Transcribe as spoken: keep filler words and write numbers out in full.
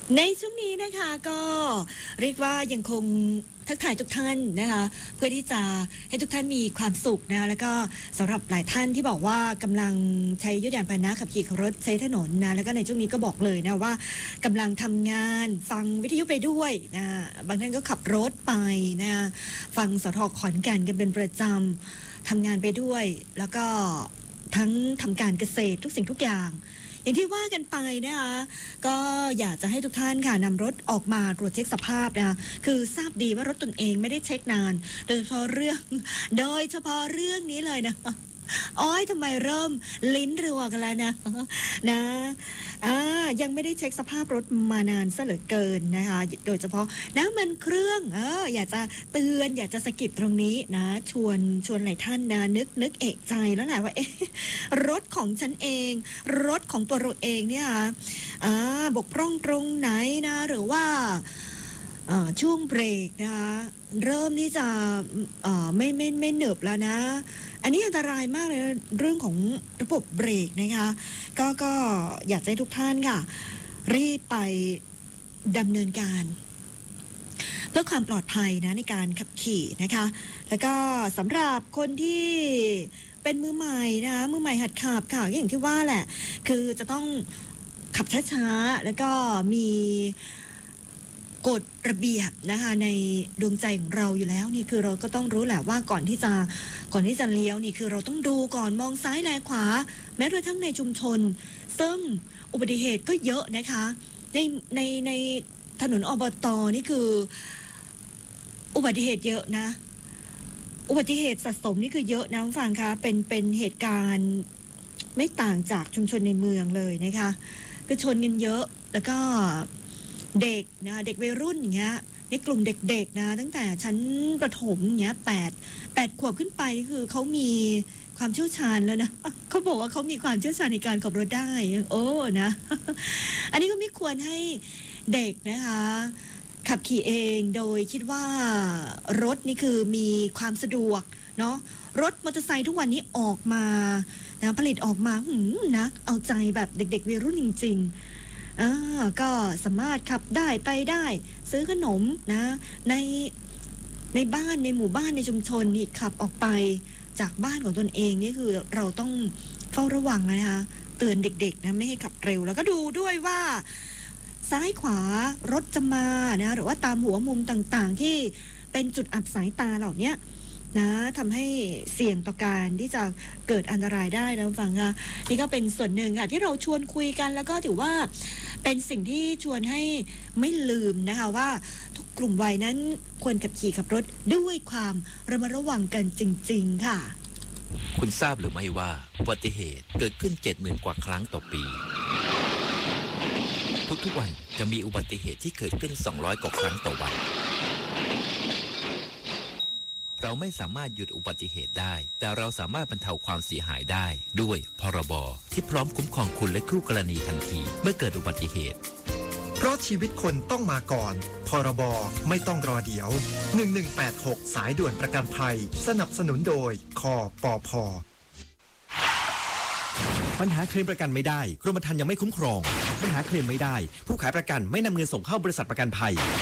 ในช่วงนี้นะคะก็เรียกว่ายังคงทักทายทุกท่านนะคะเพื่อที่จะให้ทุกท่านมีความสุขนะแล้วก็สำหรับหลายท่านที่บอกว่ากำลังใช้ยุทธยานพาหนะขับขี่รถใช้ถนนนะแล้วก็ในช่วงนี้ก็บอกเลยนะว่ากำลังทำงานฟังวิทยุไปด้วยนะบางท่านก็ขับรถไปนะฟังสทขอนแก่นกันเป็นประจำทำงานไปด้วยแล้วก็ทั้งทำการเกษตรทุกสิ่งทุกอย่างอย่างที่ว่ากันไปนะคะก็อยากจะให้ทุกท่านค่ะนำรถออกมาตรวจเช็คสภาพนะคะคือทราบดีว่ารถตนเองไม่ได้เช็คนานโดยเฉพาะเรื่องโดยเฉพาะเรื่องนี้เลยนะอ้อยทำไมเริ่มลิ้นรัวกันแล้วนะนะอ่ายังไม่ได้เช็คสภาพรถมานานซะเหลือเกินนะคะโดยเฉพาะน้ำมันเครื่องเอออยากจะเตือนอยากจะสะกิดตรงนี้นะชวนชวนหลายท่านนะนึกนึกเอกใจแล้วแหละว่าเอ๊ะรถของฉันเองรถของตัวเราเองเนี่ยอ่าบกพร่องตรงไหนนะหรือว่าช่วงเบรกนะคะเริ่มที่จะไม่ไม่ไม่หนึบแล้วนะอันนี้อันตรายมากเลยเรื่องของระบบเบรกนะคะก็ก็อยากให้ทุกท่านค่ะรีบไปดำเนินการเพื่อความปลอดภัยนะในการขับขี่นะคะแล้วก็สำหรับคนที่เป็นมือใหม่นะมือใหม่หัดขับค่ะอย่างที่ว่าแหละคือจะต้องขับช้าๆแล้วก็มีกฎระเบียบนะคะในดวงใจของเราอยู่แล้วนี่คือเราก็ต้องรู้แหละว่าก่อนที่จะก่อนที่จะเลี้ยวนี่คือเราต้องดูก่อนมองซ้ายแลขวาแม้กระทั่งในชุมชนซึ่งอุบัติเหตุก็เยอะนะคะในในในถนนอบต.นี่คืออุบัติเหตุเยอะนะอุบัติเหตุสะสมนี่คือเยอะนะฟังคะเป็นเป็นเหตุการณ์ไม่ต่างจากชุมชนในเมืองเลยนะคะคือชนกันเยอะแล้วก็เด็กนะเด็กวัยรุ่นอย่างเงี้ยในกลุ่มเด็กๆนะตั้งแต่ชั้นประถมอย่างเงี้ยแปดแปดขวบขึ้นไปคือเขามีความเชี่ยวชาญแล้วนะเขาบอกว่าเขามีความเชี่ยวชาญในการขับรถได้โอ้นะอันนี้ก็ไม่ควรให้เด็กนะคะขับขี่เองโดยคิดว่ารถนี่คือมีความสะดวกเนาะรถมอเตอร์ไซค์ทุกวันนี้ออกมานะผลิตออกมาหืมนะเอาใจแบบเด็กๆวัยรุ่นจริงๆอ่าก็สามารถขับได้ไปได้ซื้อขนมนะในในบ้านในหมู่บ้านในชุมชนนี่ขับออกไปจากบ้านของตนเองนี่คือเราต้องเฝ้าระวังนะคะเตือนเด็กๆนะไม่ให้ขับเร็วแล้วก็ดูด้วยว่าซ้ายขวารถจะมานะหรือว่าตามหัวมุมต่างๆที่เป็นจุดอับสายตาเหล่านี้นะทำให้เสี่ยงต่อการที่จะเกิดอันตรายได้นะฟังค่ะนี่ก็เป็นส่วนหนึ่งค่ะที่เราชวนคุยกันแล้วก็ถือว่าเป็นสิ่งที่ชวนให้ไม่ลืมนะคะว่าทุกกลุ่มวัยนั้นควรขับขี่ขับรถด้วยความระมัดระวังกันจริงๆค่ะคุณทราบหรือไม่ว่าอุบัติเหตุเกิดขึ้น เจ็ดหมื่น กว่าครั้งต่อปีทุกๆวันจะมีอุบัติเหตุที่เกิดขึ้นสองร้อยกว่าครั้งต่อวันเราไม่สามารถหยุดอุบัติเหตุได้แต่เราสามารถบรรเทาความเสียหายได้ด้วยพรบที่พร้อมคุ้มครองคุณและคู่กรณีทันทีเมื่อเกิดอุบัติเหตุเพราะชีวิตคนต้องมาก่อนพรบไม่ต้องรอเดี๋ยวหนึ่งหนึ่งแปดหกสายด่วนประกันภัยสนับสนุนโดยคปภ. ปัญหาเคลมประกันไม่ได้กรมธรรม์ยังไม่คุ้มครองปัญหาเคลมไม่ได้ผู้ขายประกันไม่นำเงินส่งเข้าบริษัทประกันภัย